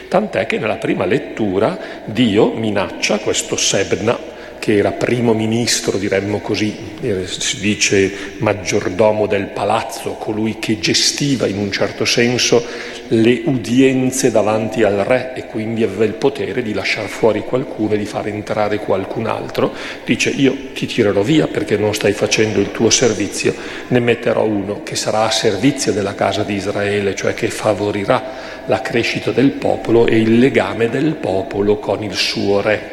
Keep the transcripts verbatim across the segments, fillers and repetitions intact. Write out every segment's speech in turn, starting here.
Tant'è che nella prima lettura Dio minaccia questo Sebna, che era primo ministro, diremmo così, si dice maggiordomo del palazzo, colui che gestiva in un certo senso le udienze davanti al re e quindi aveva il potere di lasciare fuori qualcuno e di far entrare qualcun altro. Dice: io ti tirerò via perché non stai facendo il tuo servizio, ne metterò uno che sarà a servizio della casa di Israele, cioè che favorirà la crescita del popolo e il legame del popolo con il suo re.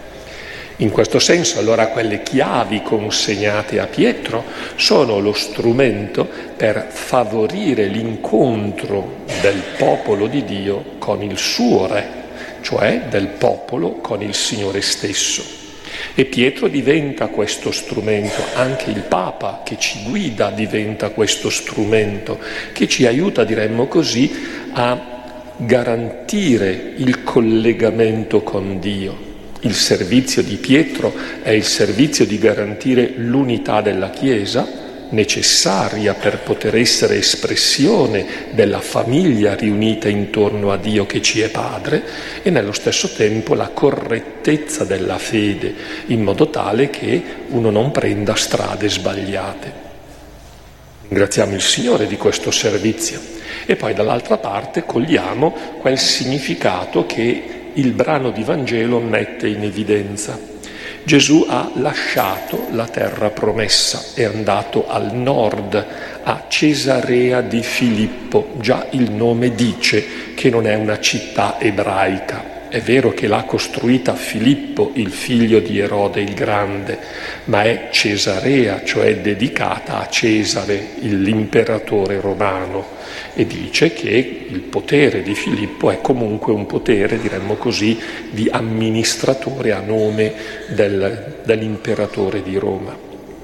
In questo senso, allora, quelle chiavi consegnate a Pietro sono lo strumento per favorire l'incontro del popolo di Dio con il suo re, cioè del popolo con il Signore stesso. E Pietro diventa questo strumento, anche il Papa che ci guida diventa questo strumento, che ci aiuta, diremmo così, a garantire il collegamento con Dio. Il servizio di Pietro è il servizio di garantire l'unità della Chiesa, necessaria per poter essere espressione della famiglia riunita intorno a Dio che ci è Padre, e nello stesso tempo la correttezza della fede, in modo tale che uno non prenda strade sbagliate. Ringraziamo il Signore di questo servizio. E poi dall'altra parte cogliamo quel significato che il brano di Vangelo mette in evidenza. Gesù ha lasciato la terra promessa, è andato al nord, a Cesarea di Filippo. Già il nome dice che non è una città ebraica. È vero che l'ha costruita Filippo, il figlio di Erode il Grande, ma è Cesarea, cioè dedicata a Cesare, l'imperatore romano. E dice che il potere di Filippo è comunque un potere, diremmo così, di amministratore a nome del, dell'imperatore di Roma.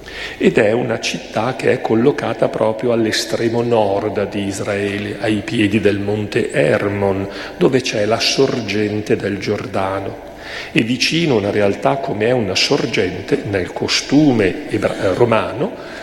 Ed è una città che è collocata proprio all'estremo nord di Israele, ai piedi del monte Hermon, dove c'è la sorgente del Giordano. E vicino a una realtà come è una sorgente, nel costume ebra- romano,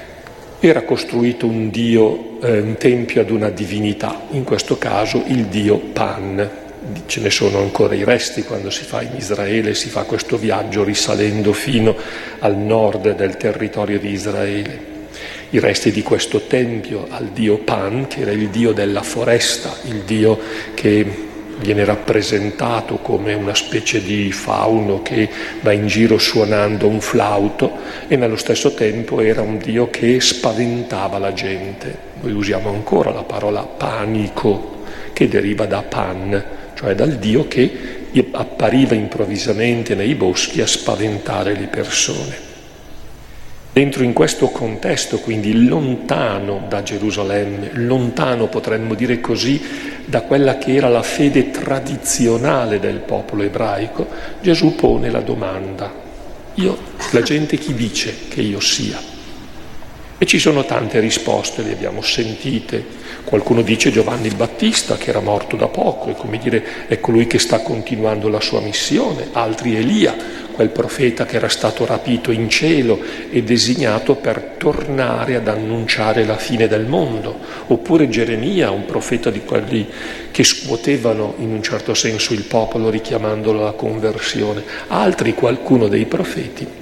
era costruito un dio, eh, un tempio ad una divinità, in questo caso il dio Pan. Ce ne sono ancora i resti quando si fa in Israele, si fa questo viaggio risalendo fino al nord del territorio di Israele. I resti di questo tempio al dio Pan, che era il dio della foresta, il dio che viene rappresentato come una specie di fauno che va in giro suonando un flauto, e nello stesso tempo era un dio che spaventava la gente. Noi usiamo ancora la parola panico, che deriva da Pan, cioè dal dio che appariva improvvisamente nei boschi a spaventare le persone. Dentro in questo contesto, quindi lontano da Gerusalemme, lontano potremmo dire così da quella che era la fede tradizionale del popolo ebraico, Gesù pone la domanda: io, la gente chi dice che io sia? E ci sono tante risposte, le abbiamo sentite. Qualcuno dice Giovanni il Battista, che era morto da poco, è come dire, è colui che sta continuando la sua missione. Altri Elia, quel profeta che era stato rapito in cielo e designato per tornare ad annunciare la fine del mondo. Oppure Geremia, un profeta di quelli che scuotevano in un certo senso il popolo richiamandolo alla conversione. Altri, qualcuno dei profeti.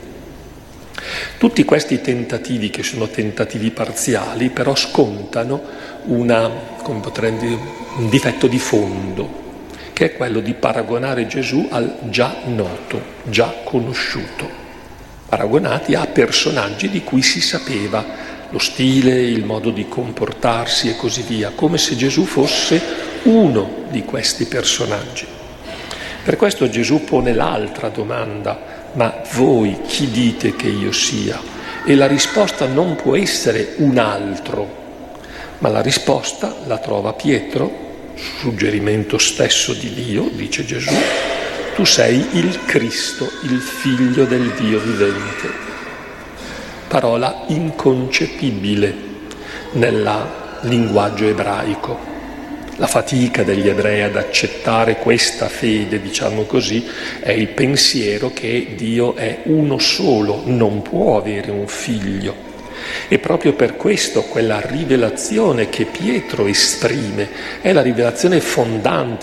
Tutti questi tentativi, che sono tentativi parziali, però scontano una, come potremmo dire, un difetto di fondo, che è quello di paragonare Gesù al già noto, già conosciuto, paragonati a personaggi di cui si sapeva lo stile, il modo di comportarsi e così via, come se Gesù fosse uno di questi personaggi. Per questo Gesù pone l'altra domanda: ma voi chi dite che io sia? E la risposta non può essere un altro, ma la risposta la trova Pietro, suggerimento stesso di Dio, dice Gesù: tu sei il Cristo, il figlio del Dio vivente. Parola inconcepibile nel linguaggio ebraico. La fatica degli ebrei ad accettare questa fede, diciamo così, è il pensiero che Dio è uno solo, non può avere un figlio. E proprio per questo quella rivelazione che Pietro esprime è la rivelazione fondante